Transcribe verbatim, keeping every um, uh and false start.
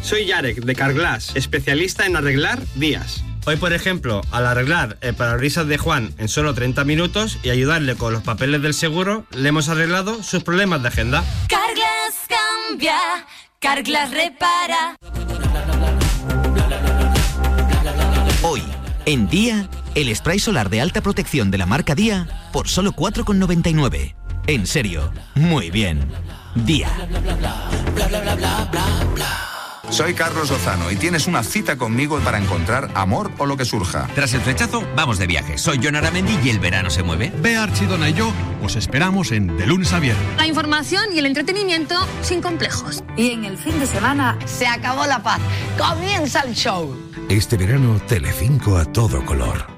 Soy Yarek, de Carglass, especialista en arreglar vías. Hoy, por ejemplo, al arreglar el parabrisas de Juan en solo treinta minutos y ayudarle con los papeles del seguro, le hemos arreglado sus problemas de agenda. Carglass cambia, Carglass repara. Hoy, en Día, el spray solar de alta protección de la marca Día por solo cuatro con noventa y nueve. En serio, muy bien. Día. Soy Carlos Lozano y tienes una cita conmigo para encontrar amor o lo que surja. Tras el flechazo, vamos de viaje. Soy Jon Aramendi y el verano se mueve. Bea Archidona y yo os esperamos en De Lunes a Viernes. La información y el entretenimiento sin complejos. Y en el fin de semana se acabó la paz. Comienza el show. Este verano, Telecinco a todo color.